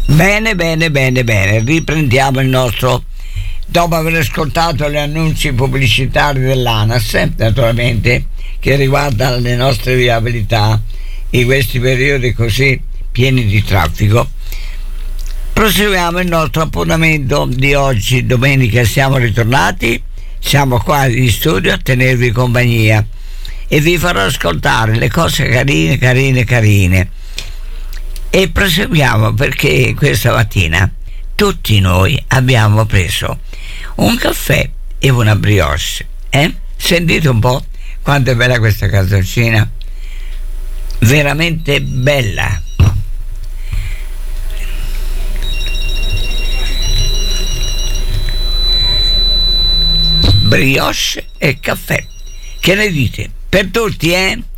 Bene, bene, bene, bene. Riprendiamo il nostro. Dopo aver ascoltato gli annunci pubblicitari dell'ANAS, naturalmente, che riguarda le nostre viabilità in questi periodi così pieni di traffico, proseguiamo il nostro appuntamento di oggi, domenica. Siamo ritornati, siamo qua in studio a tenervi compagnia e vi farò ascoltare le cose carine. E proseguiamo perché questa mattina tutti noi abbiamo preso un caffè e una brioche. Sentite un po' quanto è bella questa canzoncina, veramente bella. Brioche e caffè, che ne dite? Per tutti,